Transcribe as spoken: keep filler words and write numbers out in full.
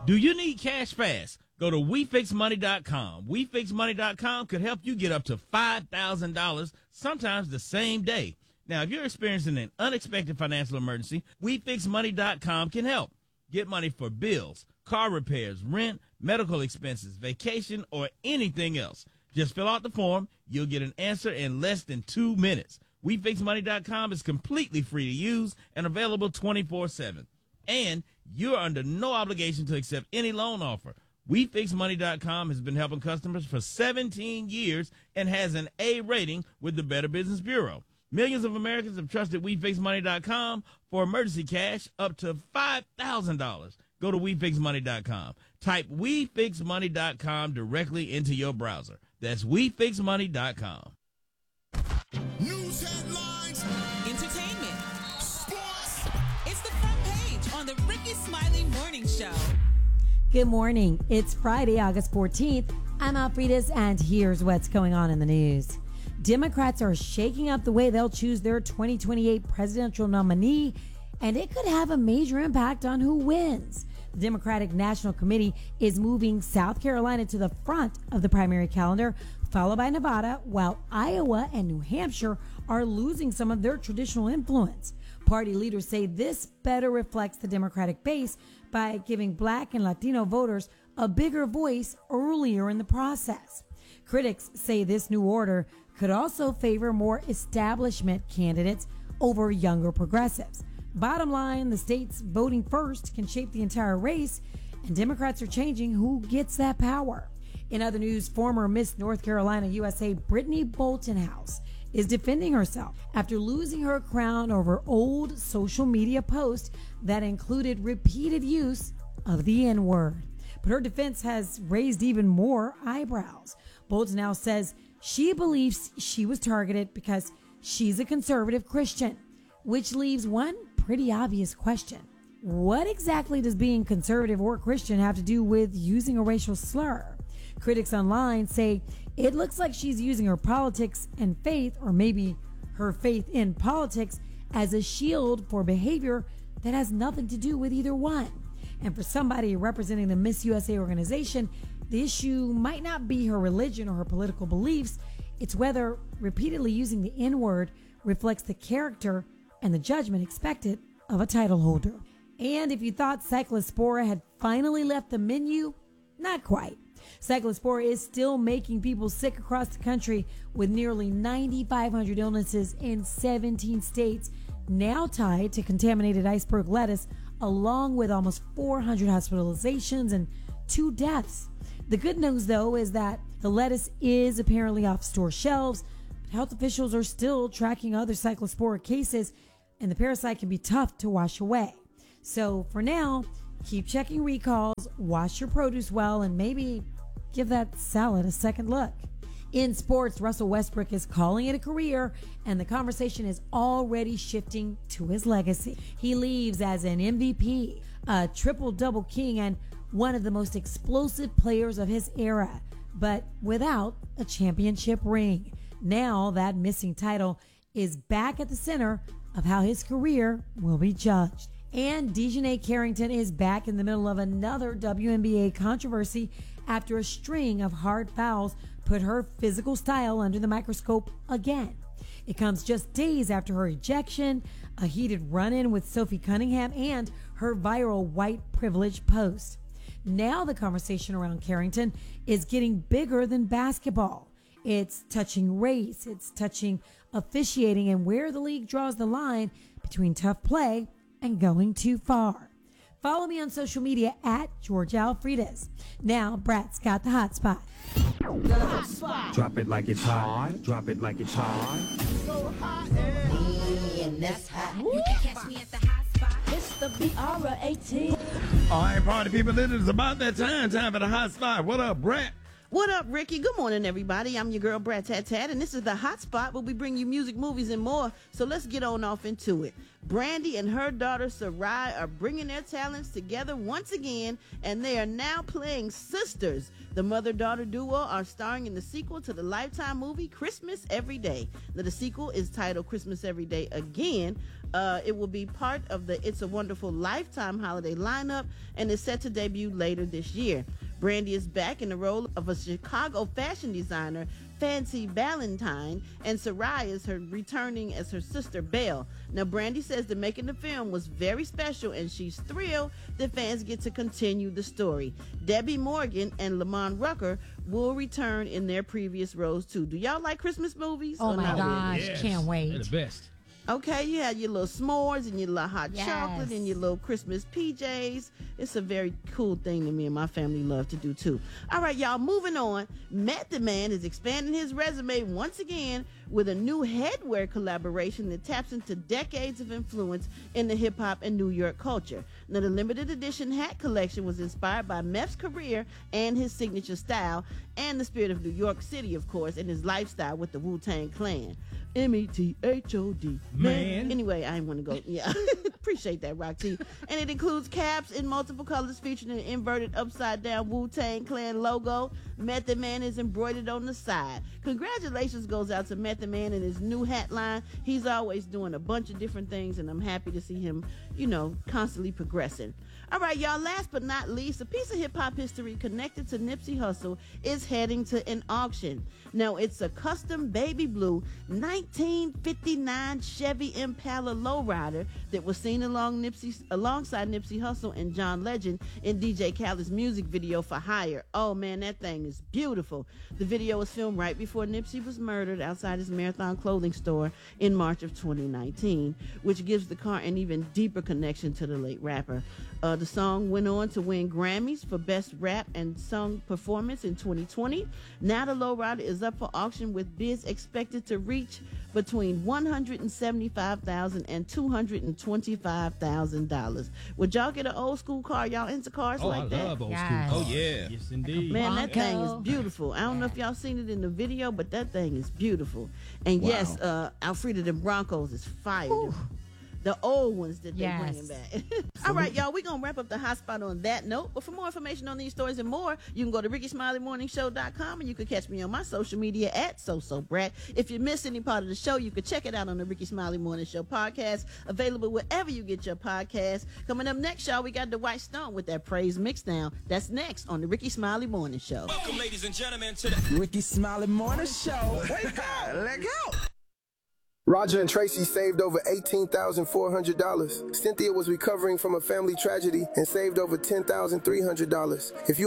Do you need cash fast? Go to we fix money dot com. we fix money dot com could help you get up to five thousand dollars, sometimes the same day. Now, if you're experiencing an unexpected financial emergency, we fix money dot com can help. Get money for bills, car repairs, rent, medical expenses, vacation, or anything else. Just fill out the form. You'll get an answer in less than two minutes. we fix money dot com is completely free to use and available twenty-four seven. And you're under no obligation to accept any loan offer. we fix money dot com has been helping customers for seventeen years and has an A rating with the Better Business Bureau. Millions of Americans have trusted we fix money dot com for emergency cash up to five thousand dollars. Go to we fix money dot com. Type we fix money dot com directly into your browser. That's we fix money dot com. News headlines. Entertainment. Sports. It's the front page on the Ricky Smiley Morning Show. Good morning. It's Friday, August fourteenth. I'm Alfredas, and here's what's going on in the news. Democrats are shaking up the way they'll choose their twenty twenty-eight presidential nominee, and it could have a major impact on who wins. The Democratic National Committee is moving South Carolina to the front of the primary calendar, followed by Nevada, while Iowa and New Hampshire are losing some of their traditional influence. Party leaders say this better reflects the Democratic base by giving Black and Latino voters a bigger voice earlier in the process. Critics say this new order could also favor more establishment candidates over younger progressives. Bottom line, the states voting first can shape the entire race, and Democrats are changing who gets that power. In other news, former Miss North Carolina U S A Brittany Boltonhouse is defending herself after losing her crown over old social media posts that included repeated use of the N-word. But her defense has raised even more eyebrows. Bolton now says she believes she was targeted because she's a conservative Christian, which leaves one pretty obvious question. What exactly does being conservative or Christian have to do with using a racial slur? Critics online say it looks like she's using her politics and faith, or maybe her faith in politics, as a shield for behavior that has nothing to do with either one. And for somebody representing the Miss U S A organization, the issue might not be her religion or her political beliefs. It's whether repeatedly using the N-word reflects the character and the judgment expected of a title holder. And if you thought Cyclospora had finally left the menu, not quite. Cyclospora is still making people sick across the country, with nearly nine thousand five hundred illnesses in seventeen states now tied to contaminated iceberg lettuce, along with almost four hundred hospitalizations and two deaths. The good news, though, is that the lettuce is apparently off store shelves, but health officials are still tracking other Cyclospora cases, and the parasite can be tough to wash away. So for now, keep checking recalls, wash your produce well, and maybe give that salad a second look. In sports, Russell Westbrook is calling it a career, and the conversation is already shifting to his legacy. He leaves as an M V P, a triple-double king, and one of the most explosive players of his era, but without a championship ring. Now that missing title is back at the center of how his career will be judged. And DeJounte Carrington is back in the middle of another W N B A controversy after a string of hard fouls put her physical style under the microscope again. It comes just days after her ejection, a heated run-in with Sophie Cunningham, and her viral white privilege post. Now the conversation around Carrington is getting bigger than basketball. It's touching race, it's touching officiating, and where the league draws the line between tough play and going too far. Follow me on social media at George Alfredas. Now, Brat's got the hot spot. The hot spot. Drop it like it's hot. Drop it like it's hot. So hot and And that's hot. You can catch me at the hot spot. It's the B R eighteen. All right, party people, it is about that time. Time for the hot spot. What up, Brat? What up, Ricky? Good morning, everybody. I'm your girl, Brat Tat Tat, and this is the Hot Spot where we bring you music, movies, and more. So let's get on off into it. Brandy and her daughter, Sarai, are bringing their talents together once again, and they are now playing sisters. The mother-daughter duo are starring in the sequel to the Lifetime movie, Christmas Every Day. Now, the sequel is titled Christmas Every Day Again. Uh, it will be part of the It's a Wonderful Lifetime holiday lineup and is set to debut later this year. Brandy is back in the role of a Chicago fashion designer, Fancy Valentine, and Sarai is her returning as her sister Belle. Now, Brandy says the making the film was very special, and she's thrilled that fans get to continue the story. Debbie Morgan and Lamont Rucker will return in their previous roles too. Do y'all like Christmas movies? Oh or my not really? gosh, Yes. can't wait. They're the best. Okay, you have your little s'mores and your little hot Yes. chocolate and your little Christmas P Js. It's a very cool thing that me and my family love to do too. All right, y'all, moving on. Method Man is expanding his resume once again with a new headwear collaboration that taps into decades of influence in the hip hop and New York culture. Now, the limited edition hat collection was inspired by Meph's career and his signature style, and the spirit of New York City, of course, and his lifestyle with the Wu-Tang Clan. M E T H O D. Man. Anyway, I didn't want to go. Yeah. Appreciate that, Rock T. And it includes caps in multiple colors featuring an inverted upside down Wu-Tang Clan logo. Method Man is embroidered on the side. Congratulations goes out to Method Man and his new hat line. He's always doing a bunch of different things, and I'm happy to see him, you know, constantly progressing. All right, y'all, last but not least, a piece of hip-hop history connected to Nipsey Hussle is heading to an auction. Now, it's a custom baby blue nineteen fifty-nine Chevy Impala lowrider that was seen along Nipsey, alongside Nipsey Hussle and John Legend in D J Khaled's music video for Hire. Oh, man, that thing is beautiful. The video was filmed right before Nipsey was murdered outside his Marathon clothing store in March of twenty nineteen, which gives the car an even deeper connection to the late rapper. Uh, the song went on to win Grammys for Best Rap and Song Performance in twenty twenty. Now the lowrider is up for auction with bids expected to reach between one hundred seventy-five thousand dollars and two hundred twenty-five thousand dollars. Would y'all get an old school car? Y'all into cars Oh, like I that? love old Yes. school. Oh, yeah. Yes, indeed. Man, that thing is Bronco. beautiful. I don't know if y'all seen it in the video, but that thing is beautiful. And yes, uh, Alfreda the Broncos is fire. The old ones that they're Yes. bringing back. All right, y'all, we're going to wrap up the hot spot on that note. But for more information on these stories and more, you can go to ricky smiley morning show dot com, and you can catch me on my social media at SoSoBrat. If you missed any part of the show, you can check it out on the Ricky Smiley Morning Show podcast, available wherever you get your podcast. Coming up next, y'all, we got the White Stone with that Praise Mixdown. That's next on the Ricky Smiley Morning Show. Welcome, ladies and gentlemen, to the Ricky Smiley Morning Show. Wake up, let go. Roger and Tracy saved over eighteen thousand four hundred dollars. Cynthia was recovering from a family tragedy and saved over ten thousand three hundred dollars. If you